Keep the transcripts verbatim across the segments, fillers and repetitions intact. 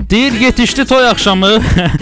Deyir yetişdi toy axşamı,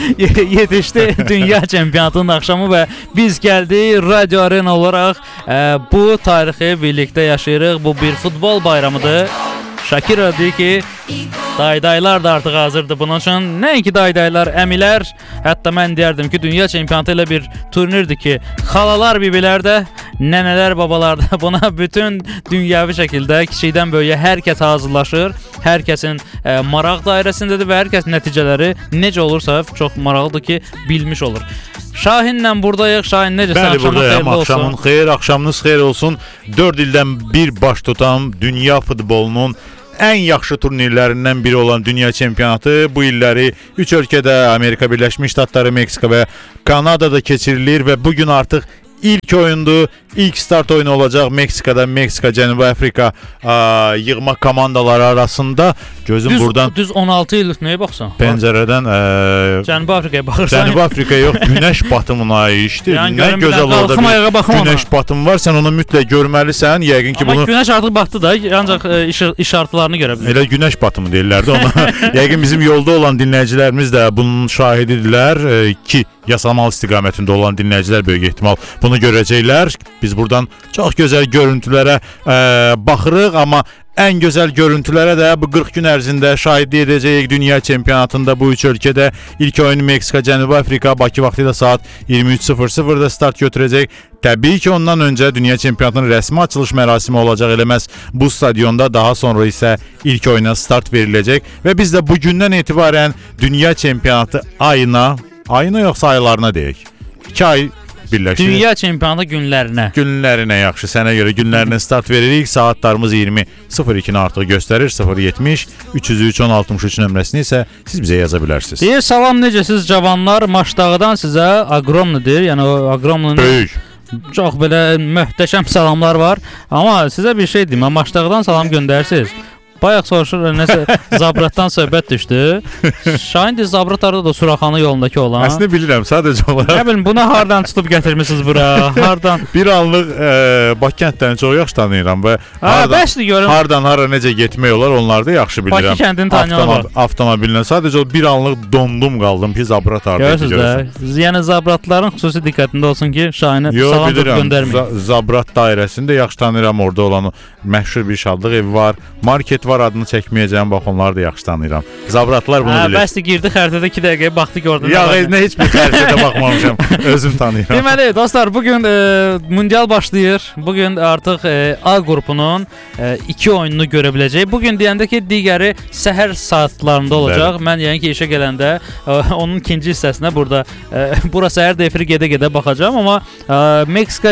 yetişdi dünya çempionatının axşamı və biz gəldik Radio Arena olaraq e, bu tarixi birlikdə yaşayırıq. Bu bir futbol bayramıdır. Şakira deyir ki, daydaylar da artıq hazırdır bunun üçün. Nəinki daydaylar, əmilər, hətta mən deyərdim ki, dünya çempionatı ilə bir turnirdir ki, xalalar, bibilər də, nənələr, babalar da buna bütün dünyəvi şəkildə kiçikdən böyüyə hər kəs hazırlaşır. Hər kəsin e, maraq dairəsindədir və hər kəs nəticələri necə olursa çox maraqlıdır ki, bilmiş olur. Şahinlə buradayıq. Şahin necəsən? Bəli, buradayım. Axşamın xeyir, axşamınız xeyir olsun. dörd ildən bir baş tutan dünya futbolunun ən yaxşı turnirlərindən biri olan dünya çempionatı bu illəri üç ölkədə, Amerika Birləşmiş Ştatları, Meksika və Kanadada keçirilir və bugün artıq İlk oyundu, ilk start oyunu olacaq Meksikada, Meksika, Cənubi Afrika ə, yığma komandaları arasında. Gözüm düz, buradan düz on altı il nəyə baxsan? Pəncərədən ə, Cənubi Afrikaya baxırsan. Cənubi Afrika yox, günəş batımına işdir. Yəni, nə gözəl orada bir günəş batımı var, sən onu mütləq görməlisən. Yəqin ki Amma bunu günəş artıq batdı da, ancaq ə, iş, işartılarını görə bilir. Elə günəş batımı deyirlərdi ona. Yəqin bizim yolda olan dinləyicilərimiz də bunun şahididirlər ə, ki, Yasamal istiqamətində olan dinləyicilər böyük ehtimal bunu görəcəklər. Biz buradan çox gözəl görüntülərə ə, baxırıq, amma ən gözəl görüntülərə də bu qırx gün ərzində şahidlik edəcəyik dünya çempionatında bu üç ölkədə. İlk oyunu Meksika, Cənubi Afrika, Bakı vaxtı ilə saat iyirmi üç sıfır sıfırda start götürəcək. Təbii ki, ondan öncə dünya çempionatının rəsmi açılış mərasimi olacaq, eləməz bu stadionda, daha sonra isə ilk oyuna start veriləcək və biz də bugündən etibarən dünya çempionatı ayına, ayına yoxsa aylarına deyək, iki ay birləşir. Dünya çempionatı günlərinə. Günlərinə yaxşı, sənə görə günlərinə start veririk. Saatlarımız iyirmi sıfır ikini artıq göstərir. sıfır yetmiş üç yüz üç on altmış üç nömrəsini isə siz bizə yaza bilərsiniz. Deyir, salam, necəsiz cavanlar? Maçdağıdan sizə Agromludur. Yəni o Agromlunun böyük, çox belə möhtəşəm salamlar var. Amma sizə bir şey deyim, Maçdağıdan salam göndərsiniz. Bayaq soruşur, nəsə Zabratdan söhbət düşdü. Şahin deyir, Zabrat arada da Suraxanı yolundakı olan. Əslində bilirəm, sadəcə olaraq. Nə bilim, bunu hardan tutub gətirmisiniz bura? Hardan? Bir anlıq e, Bakı kəndlərini çox yaxşı tanıyıram və ha, bəsli görüm. Hardan hara necə getmək olar, onları da yaxşı bilirəm. Bakı kəndini tanıyan var. Avtomobillə sadəcə o bir anlıq dondum qaldım ki, Zabrat harda görürsünüz. Yəni Zabratların xüsusi diqqətində olsun ki, Şahinə salam göndərməyin. Zabrat dairəsində yaxşı tanıyıram, orada olan məşhur bir şadlıq evi var, market var, adını çəkməyəcəm, bax onları da yaxşı tanıyıram. Zabratlar bunu hə, bilir. Bəsli girdi xəritədə iki dəqiqəyə baxdı, gördüm. Ya, nə heç bir xəritədə baxmamışam, özüm tanıyıram. Deməli, dostlar, bugün e, mundial başlayır. Bugün artıq e, A qrupunun e, iki oyununu görə biləcək. Bugün deyəndə ki, digəri səhər saatlarında olacaq. Bəli. Mən yəni ki, işə gələndə e, onun ikinci hissəsinə burada e, bura səhər də efiri gedə-gedə baxacağam, amma e, Meksika,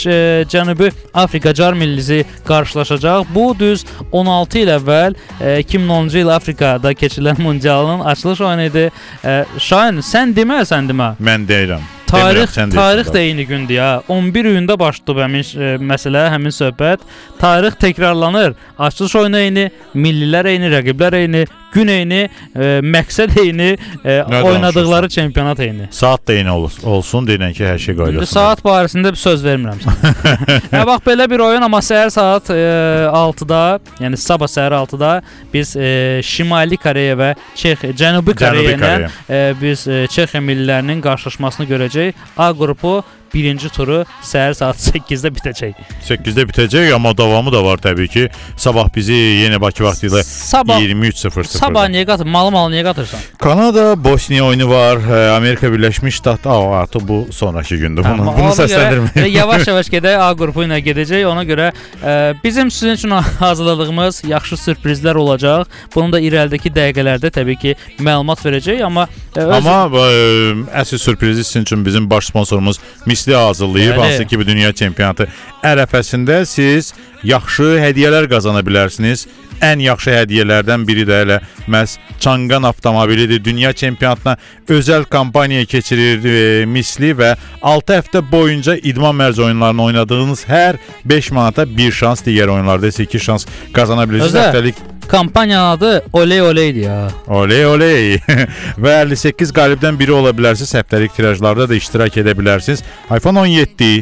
Cənubi Afrika car millisi qarşılaşacaq. Bu düz on altı il əvvəl e, iki min onuncu il Afrikada keçirilən mundialın açılış oyunu idi. E, Şahin, sən demə, sən demə. Mən deyirəm. Tarix, tarix də eyni gündür ya. on bir iyunda başlayıb həmin e, məsələ, həmin söhbət. Tarix təkrarlanır. Açılış oyunu eyni, millilər eyni, rəqiblər eyni, gün eyni, e, məqsəd eyni, e, oynadıqları çempionat eyni. Saat da eyni ol olsun, deyilən ki, hər şey qaydasında. Saat barəsində bir söz vermirəm sənə. Ya bax, belə bir oyun, amma səhər saat e, altıda, yəni sabah səhər altıda biz e, Şimali Koreya və Çex, Cənubi Koreya ilə e, biz e, Çexiya millilərinin qarşılaşmasını görəcəyik. A qrupu birinci turu səhər saat səkkizdə bitəcək. səkkizdə bitəcək, amma davamı da var təbii ki. Sabah bizi yenə Bakı vaxtı ilə iyirmi üç sıfır sıfırda. Sabah niyə qatır? Malı-malı niyə qatırsan? Kanada, Bosniya oyunu var. Amerika Birləşmiş Ştatları, artıq bu sonraki gündür. Bunu, hə, bunu səsləndirməyin. Yavaş-yavaş gedək, A qrupu ilə gedəcək. Ona görə ə, bizim sizin üçün hazırladığımız yaxşı sürprizlər olacaq. Bunu da irəlidəki dəqiqələrdə təbii ki, məlumat verəcək, amma ə, öz... Amma ə, əsl sürprizi sizin üçün bizim baş sponsorumuz Misli hazırlayıb, hansı ki, bu dünya çempionatı ərəfəsində siz yaxşı hədiyyələr qazana bilərsiniz. Ən yaxşı hədiyyələrdən biri də elə məhz Çangan avtomobilidir. Dünya çempionatına özəl kampaniya keçirir e, Misli və altı həftə boyunca idman mərc oyunlarını oynadığınız hər beş manata bir şans, digər oyunlarda isə iki şans qazana bilirsiniz. Həftəlik kampaniyanın adı Oley Oley'dir ya. Oley Oley. Və əlli səkkiz qalibdən biri ola bilərsiniz. Həftəlik tirajlarda da iştirak edə bilərsiniz. iPhone on yeddi,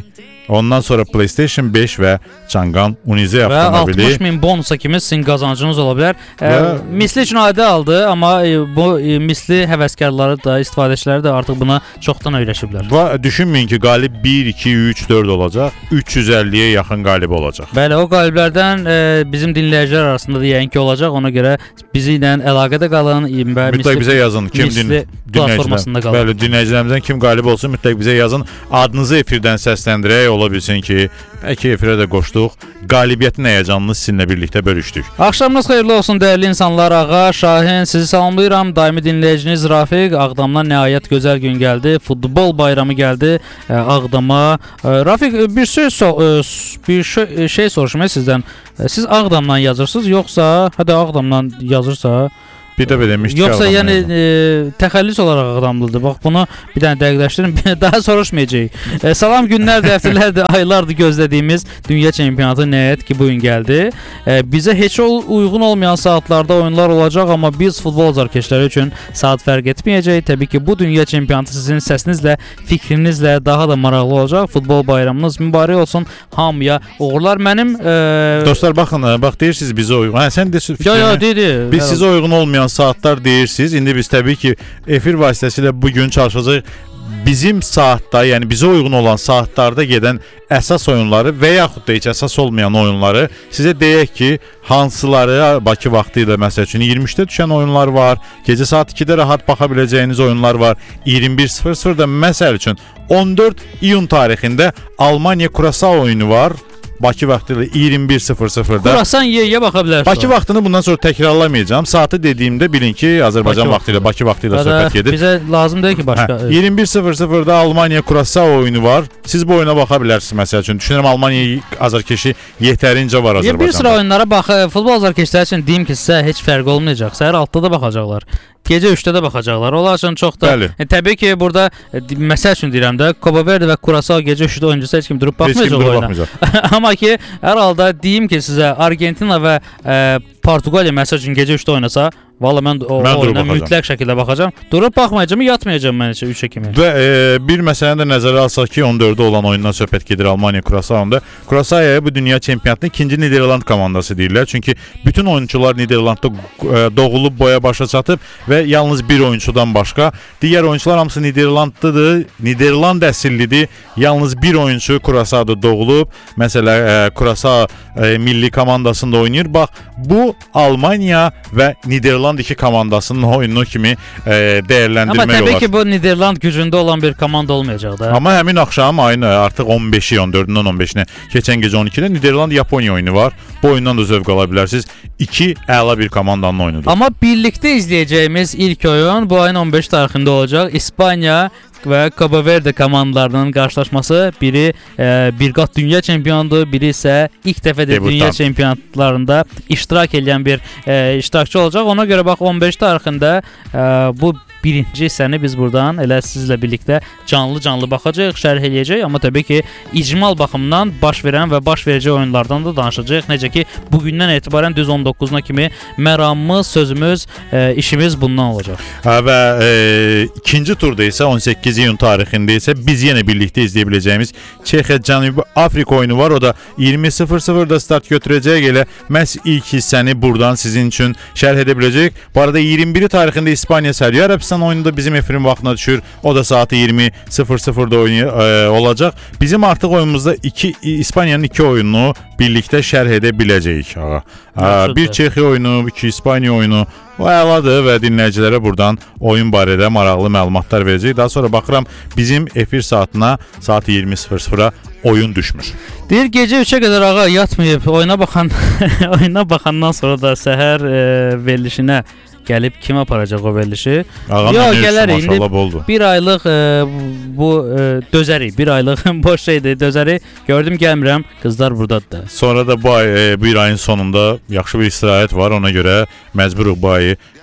Ondan sonra PlayStation beş və Changan Unize və avtomobili altmış min bonusa kimi sizin qazancınız ola bilər. E, Və- misli üçün adi aldı, amma e, bu e, misli həvəskarları da, istifadəçiləri də artıq buna çoxdan öyrəşiblər. və düşünməyin ki, qalib bir, iki, üç, dörd olacaq. üç yüz əlliyə yaxın qalib olacaq. Bəli, o qaliblərdən e, bizim dinləyicilər arasında da yəqin ki olacaq. Ona görə bizi ilə əlaqədə qalın və Mütləq bizə yazın. Kim din misli platformasında qalın. Bəli, dinləyicilərimizdən kim qalib olsun, mütləq bizə yazın. Adınızı efirdən səsləndirək, ola bilsin ki, bəlkə efirə də qoşduq. Qalibiyyətin həyəcanını sizinlə birlikdə bölüşdük. Axşamınız xeyirli olsun dəyərli insanlar. Ağa Şahin sizi salamlayıram. Daimi dinləyiciniz Rafiq. Ağdamdan nəhayət gözəl gün gəldi. Futbol bayramı gəldi e, Ağdama. E, Rafiq bir söz so e, bir şey, şey soruşmaq sizdən. E, siz Ağdamdan yazırsınız yoxsa hə də Ağdamdan yazırsa Bir də demişdik. yoxsa yəni e, təxəllüs olaraq Ağdamlıdır. Bax bunu bir dənə dəqiqləşdirin. Daha soruşmayacağıq. E, salam günlərdir, həftələrdir, aylardır gözlədiyimiz dünya çempionatı nəhayət ki bu gün gəldi. E, bizə heç ol uyğun olmayan saatlarda oyunlar olacaq, amma biz futbol azarkeşləri üçün saat fərq etməyəcək. Təbii ki bu dünya çempionatı sizin səsinizlə, fikrinizlə daha da maraqlı olacaq. Futbol bayramınız mübarək olsun hamıya. Uğurlar mənim. E, Dostlar baxın, bax deyirsiniz bizə uyğun. Hə sən deyirsiniz. Yo yo dedi. Biz sizə uyğun olmayan saatlar deyirsiniz. İndi biz təbii ki efir vasitəsilə bu gün çalışacağıq bizim saatda, yəni bizə uyğun olan saatlarda gedən əsas oyunları və yaxud da heç əsas olmayan oyunları sizə deyək ki, hansıları Bakı vaxtı ilə məsəl üçün iyirmi üçdə düşən oyunlar var. Gecə saat ikidə rahat baxa biləcəyiniz oyunlar var. iyirmi bir sıfır sıfırda məsəl üçün on dörd iyun tarixində Almaniya Kurasa oyunu var. Bakı vaxtı ilə iyirmi bir sıfır sıfırda. Kurasan yeyə baxa bilərsiniz. Bakı vaxtını bundan sonra təkrarlamayacağam. Saatı dediyimdə bilin ki, Azərbaycan vaxtı ilə Bakı vaxtı ilə söhbət gedir. Bizə lazım deyil ki başqa. Hə, iyirmi bir sıfır sıfırda Almaniya Kurasa oyunu var. Siz bu oyuna baxa bilərsiniz məsəl üçün. Düşünürəm Almaniya azarkeşi yetərincə var Azərbaycanda. Bir sıra oyunlara bax, futbol azarkeşləri üçün deyim ki, sizə heç fərq olmayacaq. Səhər altda da baxacaqlar. Gecə üçdə də baxacaqlar. Onlar üçün çox da e, təbii ki, burada e, məsəl üçün deyirəm də, Copa Verde və Curaçao gecə üçdə oyuncusu heç kim durub baxmayacaq oyuna. Amma ki, hər halda deyim ki, sizə Argentina və e, Portuqaliya məsəl üçün gecə üçdə oynasa, valla mən o mən oyuna mütləq şəkildə baxacağam. Durub baxmayacağam, yatmayacağam mən heç üçə kimi. Və e, bir məsələni də nəzərə alsaq ki, on dörddə olan oyundan söhbət gedir Almaniya Curaçao'da. Curaçao'ya bu dünya çempionatının ikinci Niderland komandası deyirlər. Çünki bütün oyunçular Niderlandda e, doğulub boya başa çatıb və yalnız bir oyunçudan başqa. Digər oyunçular hamısı Niderlandlıdır, Niderland əsillidir. Yalnız bir oyunçu Curaçao'da doğulub. Məsələn, e, Curaçao e, milli komandasında oynayır. Bax, bu Almaniya və Niderland iki komandasının oyunu kimi e, dəyərləndirmək olar. Amma təbii olar. ki, bu Niderland gücündə olan bir komanda olmayacaq da. Amma həmin axşam ayın artıq on beşi, on dördündən on beşinə keçən gecə on ikidə Niderland Yaponiya oyunu var. Bu oyundan da zövq ala bilərsiniz. İki əla bir komandanın oyunudur. Amma birlikdə izləyəcəyimiz ilk oyun bu ayın on beş tarixində olacaq. İspaniya və Copa Verde komandalarının qarşılaşması. Biri e, bir qat dünya çempionudur, biri isə ilk dəfə də dünya çempionatlarında iştirak edən bir e, iştirakçı olacaq. Ona görə bax on beş tarixində e, bu birinci hissəni biz buradan elə sizlə birlikdə canlı-canlı baxacağıq, şərh eləyəcək, amma təbii ki, icmal baxımdan baş verən və baş verəcək oyunlardan da danışacağıq. Necə ki, bugündən etibarən düz on doqquzuna kimi məramımız, sözümüz, e, işimiz bundan olacaq. Hə, və e, ikinci turda isə on səkkiz iyun tarixində isə biz yenə birlikdə izləyə biləcəyimiz Çexiya Cənubi Afrika oyunu var. O da iyirmi sıfır sıfırda start götürəcək. Elə məhz ilk hissəni buradan sizin üçün şərh edə biləcək. Bu arada iyirmi biri tarixində İspaniya Səudiyyə Ərəbistan oyunu da bizim efirin vaxtına düşür. O da saatı iyirmi sıfır sıfırda oyunu e, olacaq. Bizim artıq oyunumuzda iki İspaniyanın iki oyununu birlikdə şərh edə biləcəyik. Ağa. Bir Çexiya oyunu, iki İspaniya oyunu. O əladır və dinləyicilərə buradan oyun barədə maraqlı məlumatlar verəcək. Daha sonra baxıram bizim efir saatına saat iyirmi sıfır sıfıra oyun düşmür. Deyir gecə üçə qədər ağa yatmayıb oyuna baxan oyuna baxandan sonra da səhər e, verilişinə gəlib kim aparacaq o verilişi? Yox, gələrik. İndi boldu. Bir aylıq e, bu e, dözərik. Bir aylıq boş şeydir, dözərik. Gördüm gəlmirəm. Qızlar burdadır da. Sonra da bu ay e, bir ayın sonunda yaxşı bir istirahət var. Ona görə məcburuq bu ayı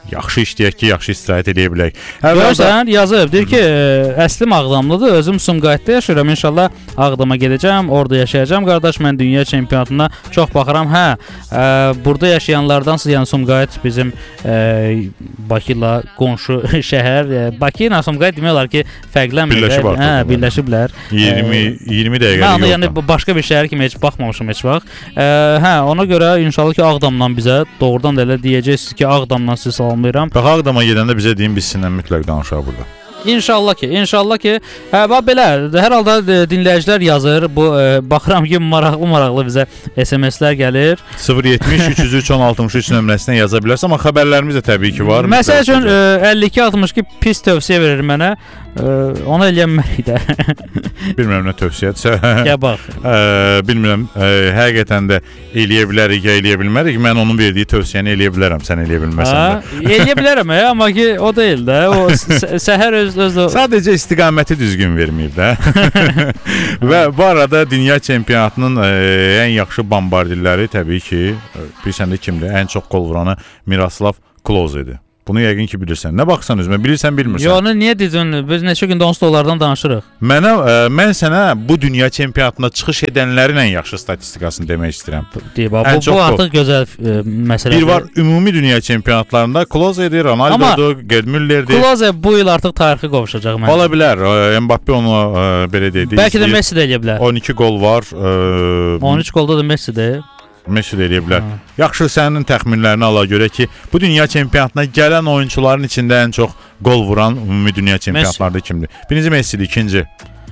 yaxşı işləyək ki, yaxşı istirahət edə bilək. Görürsən, yazıb, deyir ki, əslim Ağdamlıdır, özüm Sumqayıtda yaşayıram, inşallah Ağdama gedəcəm, orada yaşayacağam. Qardaş, mən dünya çempionatına çox baxıram. Hə, ə, burada yaşayanlardansınız, yəni Sumqayıt bizim ə, Bakı ilə qonşu şəhər. Bakı ilə Sumqayıt demək olar ki, fərqlənmir. Hə, birləşiblər. iyirmi iyirmi dəqiqəlik yolda. Yəni başqa bir şəhər kimi heç baxmamışam heç vaxt. Ə, hə, ona görə inşallah ki, Ağdamdan bizə doğrudan da elə deyəcəksiniz ki, Ağdamdan sizi salamlayıram. Bax, Ağdama gedəndə bizə deyin, biz sizinlə mütləq danışaq burada. İnşallah ki, inşallah ki, hə, bax belə, hər halda dinləyicilər yazır, bu ə, baxıram ki, maraqlı-maraqlı bizə S M S-lər gəlir. sıfır yetmiş üç yüz üç on altmış üç nömrəsinə yaza bilərsən, amma xəbərlərimiz də təbii ki var. Məsəl üçün əlli iki altmış iki pis tövsiyə verir mənə, ə, onu eləyənmərik də. Bilmirəm nə tövsiyədirsə. Gəl bax. Ə, bilmirəm, ə, həqiqətən də eləyə bilərik, ya eləyə bilmərik. Mən onun verdiyi tövsiyəni eləyə bilərəm, sən eləyə bilməsən də. Eləyə bilərəm, ə, amma ki, o deyil də. O səhər öz Öz o... Sadəcə istiqaməti düzgün verməyib də. Və bu arada dünya çempionatının ə, ən yaxşı bombardirləri təbii ki, bilirsən də kimdir? Ən çox qol vuranı Miroslav Kloze'dir. Bunu yəqin ki bilirsən. Nə baxsan üzümə, bilirsən, bilmirsən. Yo, onu niyə dedin? Biz neçə gündə onsuz da onlardan danışırıq. Mənə ə, mən sənə bu dünya çempionatına çıxış edənlərin ən yaxşı statistikasını demək istəyirəm. Deyib, bu, bu artıq gözəl ə, məsələdir. Bir var ümumi dünya çempionatlarında Kloze'dir, Ronaldo'dur, Gerd Müller'dir. Kloze bu il artıq tarixi qovuşacaq məncə. Ola bilər. Mbappe onu ə, belə deyək. Bəlkə də Messi də eləyə bilər. on iki gol var. Ə, on üç golda da Messi'dir. Messi də eləyə bilər. Ha. Yaxşı, sənin təxminlərini ala görə ki, bu dünya çempionatına gələn oyunçuların içində ən çox gol vuran ümumi dünya çempionatlarda kimdir? Birinci Messi'dir, ikinci.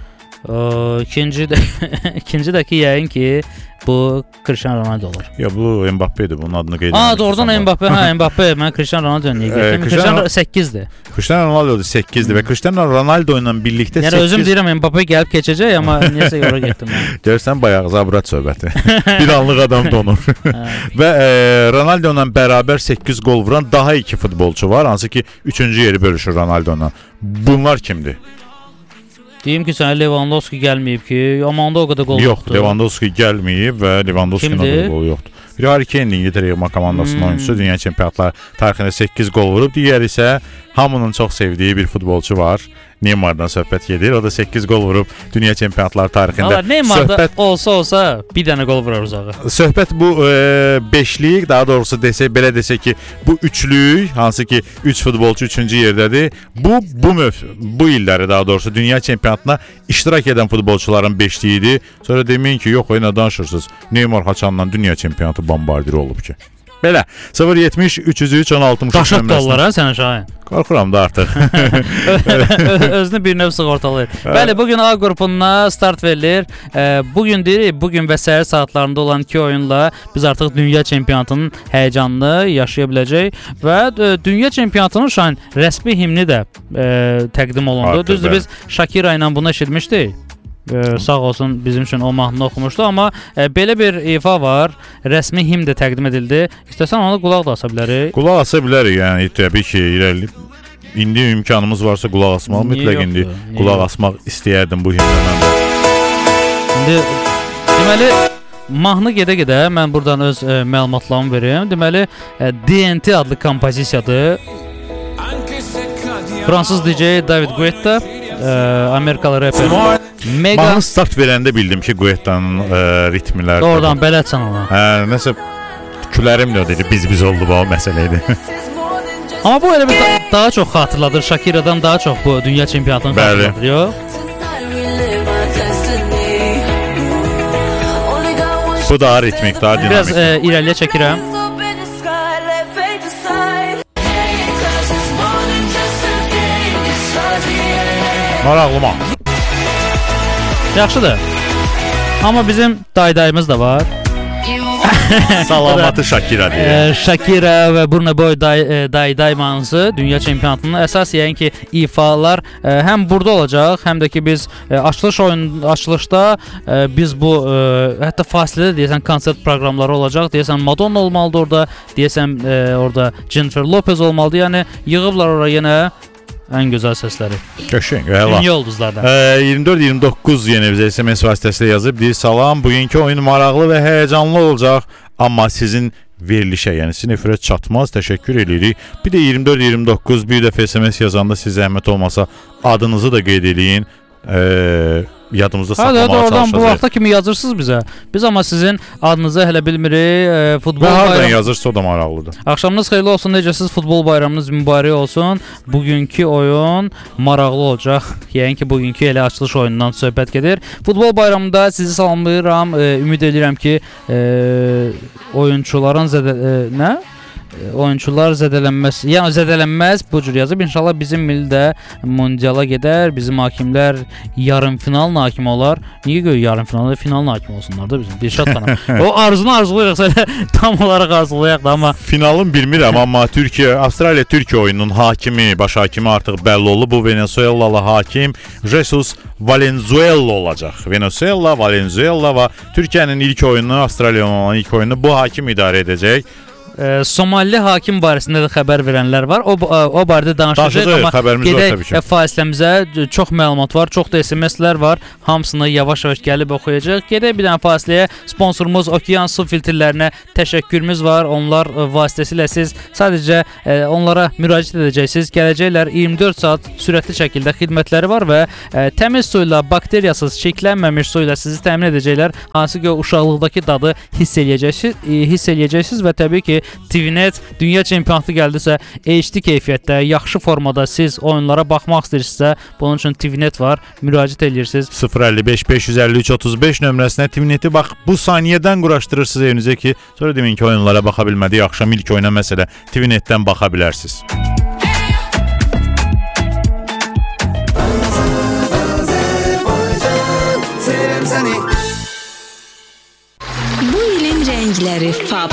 O, ikinci də ikinci də ki, yəqin ki, bu Cristiano Ronaldo olur. Ya bu Mbappe'dir, bunun adını qeyd etdim. Aa, doğrudan Mbappe, hə, Mbappe. Mən Cristiano Ronaldo niyə getdim? Cristiano səkkizdir. Cristiano Ronaldo səkkizdir və Cristiano Ronaldo ilə birlikdə yəni, səkkiz. Yəni özüm deyirəm Mbappe gəlib keçəcək, amma niyəsə yola getdim mən. Görsən bayaq zabrat söhbəti. Bir anlıq adam donur. Və e, Ronaldo ilə bərabər səkkiz gol vuran daha iki futbolçu var, hansı ki üçüncü yeri bölüşür Ronaldo ilə. Bunlar kimdir? Deyim ki, sənə Lewandowski gəlməyib ki, amma onda o qədər gol yoxdur. Yox, Lewandowski gəlməyib və Lewandowski'nin o qədər gol yoxdur. Biri Harry Kane'dir, İngiltərə yığma komandasının hmm. oyunçusu, dünya çempionatları tarixində səkkiz gol vurub. Digəri isə hamının çox sevdiyi bir futbolçu var. Neymardan söhbət gedir. O da səkkiz gol vurub dünya çempionatları tarixində. Allah, Neymarda söhbət... olsa olsa bir dənə gol vurar uzağa. Söhbət bu e, beşlik, daha doğrusu desək, belə desək ki, bu üçlük, hansı ki üç futbolçu üçüncü yerdədir. Bu bu möv bu illəri daha doğrusu dünya çempionatına iştirak edən futbolçuların beşliyidir. Sonra deməyin ki, yox, oyuna danışırsınız. Neymar haçandan dünya çempionatı bombardiri olub ki. Belə sıfır yetmiş üç yüz üç on altmış üç daşaq qollara sənə Şahin. Qorxuram da artıq. Özünü bir növ sığortalayır. Bəli, bugün A qrupuna start verilir. E, bugün deyirik, bugün və səhər saatlarında olan iki oyunla biz artıq dünya çempionatının həyəcanını yaşaya biləcək və e, dünya çempionatının Şahin rəsmi himni də e, təqdim olundu. Artıq, düzdür, biz Shakira ilə bunu eşitmişdik. Ee, sağ olsun bizim üçün o mahnını oxumuşdu, amma e, belə bir ifa var, rəsmi himn də təqdim edildi. İstəsən ona qulaq da asa bilərik. Qulaq asa bilərik, yəni təbii ki, irəli indi imkanımız varsa qulaq asmaq, mütləq indi qulaq asmaq istəyərdim bu himnə mən də. İndi deməli mahnı gedə-gedə mən buradan öz e, məlumatlarımı verim. Deməli e, D N T adlı kompozisiyadır. Fransız D J David Guetta, e, Amerikalı rapper Mega. Mahnı start verəndə bildim ki, Guetta'nın e, ritmləri. Doğrudan belətsən ona. Hə, nəsə külərim də dedi, biz-biz oldu bu məsələ idi. Amma bu elə bir da daha çox xatırladır, Shakira'dan daha çox bu dünya çempionatını xatırladır, yox? Bu daha ritmik, daha dinamik. Biraz e, irəliyə çəkirəm. Maraqlı mahnı. Yaxşıdır. Amma bizim daydayımız da var. Salamatı Shakira deyə. E, Shakira və Burna Boy day, e, dayday mahnısı dünya çempionatının əsas yəni ki ifalar e, həm burada olacaq, həm də ki biz e, açılış oyun açılışda e, biz bu e, hətta fasilədə deyəsən konsert proqramları olacaq. Deyəsən Madonna olmalıdır orada, deyəsən e, orada Jennifer Lopez olmalıdır. Yəni yığıblar ora yenə ən gözəl səsləri. Qəşəng, əla. Dünya ulduzlardan. E, iyirmi dörd iyirmi doqquz yenə bizə S M S vasitəsilə yazıb deyir, salam, bugünkü oyun maraqlı və həyəcanlı olacaq, amma sizin verilişə, yəni sizin efirə çatmaz. Təşəkkür edirik. Bir də iyirmi dörd iyirmi doqquz bir dəfə S M S yazanda sizə zəhmət olmasa adınızı da qeyd eləyin. Eee yadımızda saxlamağa çalışacağıq. Oradan bu vaxta kimi yazırsınız bizə. Biz amma sizin adınızı hələ bilmirik. E, futbol və hardan bayram... yazırsa o da maraqlıdır. Axşamınız xeyirli olsun. Necəsiz? Futbol bayramınız mübarək olsun. Bugünkü oyun maraqlı olacaq. Yəni ki, bugünkü elə açılış oyunundan söhbət gedir. Futbol bayramında sizi salamlayıram. E, ümid edirəm ki, e, oyunçuların zədə... E, nə? Oyunçular zədələnməz, yəni zədələnməz bu cür yazıb. İnşallah bizim milli də mundiala gedər. Bizim hakimlər yarım final hakimi olar. Niyə görə yarım finalda final hakimi olsunlar da bizim Dilşad xanım. O arzunu arzulayırıq elə tam olaraq arzulayaq da amma finalın bilmirəm amma Türkiyə, Avstraliya Türkiyə oyununun hakimi, baş hakimi artıq bəlli oldu. Bu Venezuelalı hakim Jesus Valenzuela olacaq. Venezuela, Valenzuela və Türkiyənin ilk oyunu, Avstraliyanın olan ilk oyunu bu hakim idarə edəcək. E, Somali hakim barəsində də xəbər verənlər var. O o barədə danışacağıq, amma gedək fasiləmizə çox məlumat var, çox da S M S-lər var. Hamısını yavaş-yavaş gəlib oxuyacağıq. Gedək bir dənə fasiləyə. Sponsorumuz Okean su filtrlərinə təşəkkürümüz var. Onlar vasitəsilə siz sadəcə e, onlara müraciət edəcəksiniz. Gələcəklər iyirmi dörd saat sürətli şəkildə xidmətləri var və e, təmiz su ilə, bakteriyasız, çirklənməmiş su ilə sizi təmin edəcəklər. Hansı ki, uşaqlıqdakı dadı hiss eləyəcəksiniz, e, hiss eləyəcəksiniz və təbii ki, T V Net dünya çempionatı gəldisə, H D keyfiyyətdə, yaxşı formada siz oyunlara baxmaq istəyirsinizsə, bunun üçün T V Net var. Müraciət edirsiniz. sıfır əlli beş beş yüz əlli üç otuz beş nömrəsinə T V Neti bax bu saniyədən quraşdırırsınız evinizə ki, sonra demin ki oyunlara baxa bilmədik. Axşam ilk oyuna məsələ T V Netdən baxa bilərsiniz. Bu ilin rəngləri Fab.